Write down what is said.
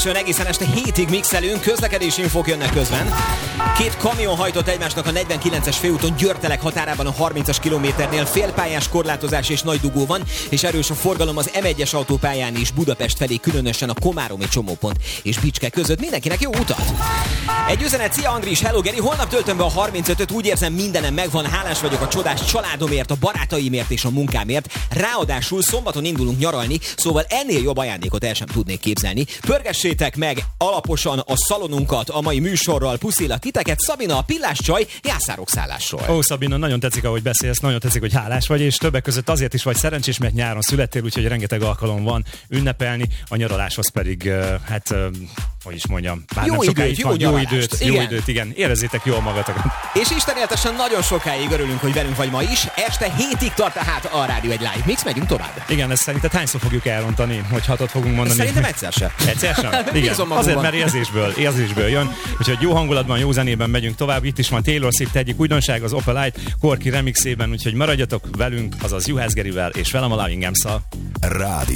Egészen este 7-ig mixelünk, közlekedési infók jönnek közben. Két kamion hajtott egymásnak a 49-es főúton Győrtelek határában a 30-as kilométernél, félpályás korlátozás és nagy dugó van, és erős a forgalom az M1-es autópályán is Budapest felé, különösen a komáromi csomópont és Bicske között. Mindenkinek jó utat! Egy üzenet, szia Andris, hello Geri, holnap töltöm be a 35-öt, úgy érzem mindenem megvan, hálás vagyok a csodás családomért, a barátaimért és a munkámért. Ráadásul szombaton indulunk nyaralni, szóval ennél jobb ajándékot el sem tudnék képzelni. Pörgessétek meg alaposan a szalonunkat a mai műsorral, puszilak titeket, Szabina, a Pillás csaj, Jászárok szállásról. Ó, Szabina, nagyon tetszik, ahogy beszélsz, nagyon tetszik, hogy hálás vagy, és többek között azért is vagy szerencsés, mert nyáron születtél, úgyhogy rengeteg alkalom van ünnepelni, a nyaraláshoz pedig, hogy is mondjam, bár jó nem sokáig időt, van, jó időt, igen, érezzétek jól magatokat. És istenéltesen nagyon sokáig örülünk, hogy velünk vagy ma is. Este 7-ig tart tehát a Rádió egy Live Mix, megyünk tovább. Igen, ezt szerinted hányszor fogjuk elrontani, hogy 6-ot fogunk mondani? Szerintem egyszer se. Egyszer sem? Igen, azért, mert érzésből jön. Úgyhogy jó hangulatban, jó zenében megyünk tovább. Itt is van Taylor Swift egyik újdonság, az Opel Light Corky remixében, úgyhogy maradjatok velünk, azaz Juhász Gerivel és velem a Loving Games-szal.